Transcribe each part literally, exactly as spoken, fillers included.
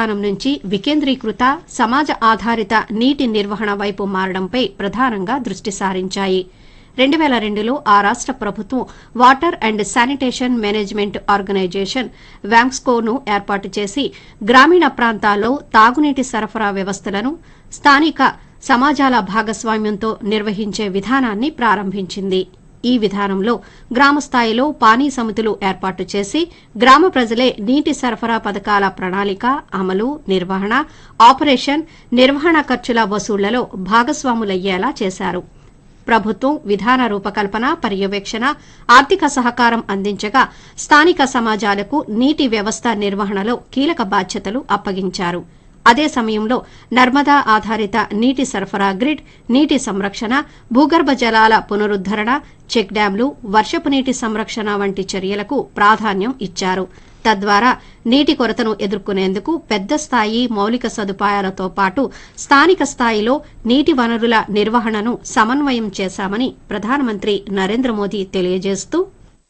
విధానం నుంచి వికేంద్రీకృత సమాజ ఆధారిత నీటి నిర్వహణ వైపు మారడంపై ప్రధానంగా దృష్టి సారించాయి. రెండు పేల రెండులో ఆ రాష్ట ప్రభుత్వం water and sanitation management organisation వ్యాంక్స్కోను ఏర్పాటు చేసి గ్రామీణ ప్రాంతాల్లో తాగునీటి సరఫరా వ్యవస్థలను స్థానిక సమాజాల భాగస్వామ్యంతో నిర్వహించే విధానాన్ని ప్రారంభించింది. ఈ విధానంలో గ్రామ స్థాయిలో పానీ సమితులు ఏర్పాటు చేసి గ్రామ ప్రజలే నీటి సరఫరా పథకాల ప్రణాళిక, అమలు, నిర్వహణ, ఆపరేషన్, నిర్వహణ ఖర్చుల వసూళ్లలో భాగస్వాములయ్యేలా చేశారు. ప్రభుత్వం విధాన రూపకల్పన, పర్యవేక్షణ, ఆర్థిక సహకారం అందించగా స్థానిక సమాజాలకు నీటి వ్యవస్థ నిర్వహణలో కీలక బాధ్యతలు అప్పగించారు. అదే సమయంలో నర్మదా ఆధారిత నీటి సరఫరా గ్రిడ్, నీటి సంరక్షణ, భూగర్భ జలాల పునరుద్దరణ, చెక్ డ్యాంలు, వర్షపు నీటి సంరక్షణ వంటి చర్యలకు ప్రాధాన్యం ఇచ్చారు. తద్వారా నీటి కొరతను ఎదుర్కొనేందుకు పెద్ద స్థాయి మౌలిక సదుపాయాలతో పాటు స్థానిక స్థాయిలో నీటి వనరుల నిర్వహణను సమన్వయం చేశామని ప్రధానమంత్రి నరేంద్ర మోదీ తెలియజేస్తూ,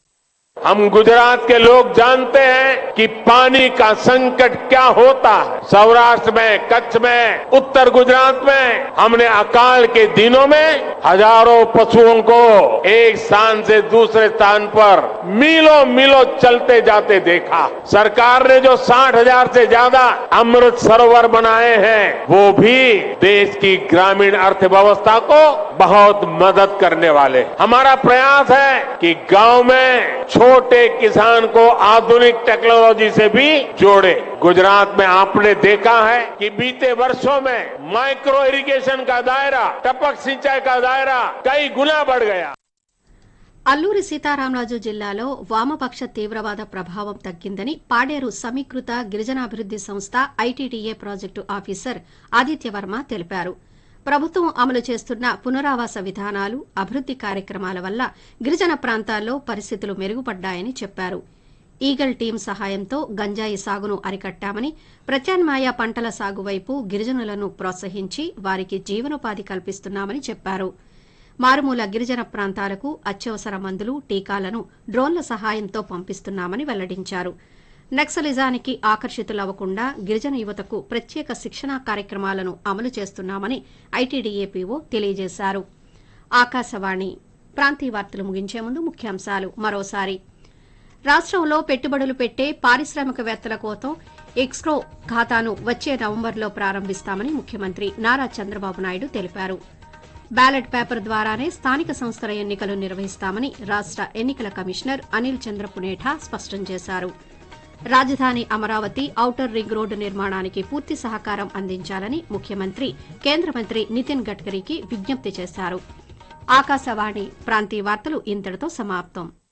हम गुजरात के लोग जानते हैं कि पानी का संकट क्या होता है। सौराष्ट्र में, कच्छ में, उत्तर गुजरात में हमने अकाल के दिनों में हजारों पशुओं को एक स्थान से दूसरे स्थान पर मीलों मीलों चलते जाते देखा। सरकार ने जो साठ हजार से ज्यादा अमृत सरोवर बनाए हैं वो भी देश की ग्रामीण अर्थव्यवस्था को बहुत मदद करने वाले। हमारा प्रयास है कि गांव में छोटे किसान को आधुनिक टेक्नोलॉजी से भी जोड़े। गुजरात में आपने देखा है कि बीते वर्षों में माइक्रो इरिगेशन का दायरा, टपक सिंचाई का दायरा कई गुना बढ़ गया। అల్లూరి సీతారామరాజు జిల్లాలో వామపక్ష తీవ్రవాద ప్రభావం తగ్గిందని పాడేరు సమీకృత గిరిజనాభివృద్ది సంస్థ ఐటీడీఏ ప్రాజెక్టు ఆఫీసర్ ఆదిత్యవర్మ తెలిపారు. ప్రభుత్వం అమలు చేస్తున్న పునరావాస విధానాలు, అభివృద్ది కార్యక్రమాల వల్ల గిరిజన ప్రాంతాల్లో పరిస్థితులు మెరుగుపడ్డాయని చెప్పారు. ఈగల్ టీం సహాయంతో గంజాయి సాగును అరికట్టామని, ప్రత్యామ్నాయ పంటల సాగు వైపు గిరిజనులను ప్రోత్సహించి వారికి జీవనోపాధి కల్పిస్తున్నామని చెప్పారు. మారుమూల గిరిజన ప్రాంతాలకు అత్యవసర మందులు, టీకాలను డ్రోన్ల సహాయంతో పంపిస్తున్నామని వెల్లడించారు. నక్సలిజానికి ఆకర్షితులవ్వకుండా గిరిజన యువతకు ప్రత్యేక శిక్షణా కార్యక్రమాలను అమలు చేస్తున్నామని ఐటీడీఏపీఓ తెలియజేశారు. ఆకాశవాణి ప్రాంతీయ వార్తలు ముగించే ముందు ముఖ్యాంశాలు మరోసారి. రాష్టంలో పెట్టుబడులు పెట్టే పారిశ్రామికవేత్తల కోసం ఎక్స్క్రో ఖాతాను వచ్చే నవంబర్లో ప్రారంభిస్తామని ముఖ్యమంత్రి నారా చంద్రబాబు నాయుడు తెలిపారు. బ్యాలెట్ పేపర్ ద్వారానే స్థానిక సంస్థల ఎన్నికలు నిర్వహిస్తామని రాష్ట ఎన్నికల కమిషనర్ అనిల్ చంద్ర పునేఠా స్పష్టం చేశారు. రాజధాని అమరావతి ఔటర్ రింగ్ రోడ్డు నిర్మాణానికి పూర్తి సహకారం అందించాలని ముఖ్యమంత్రి కేంద్ర మంత్రి నితిన్ గడ్కరీకి విజ్ఞప్తి చేశారు. ఆకాశవాణి ప్రాంతీయ వార్తలు ఇంతటితో సమాప్తం.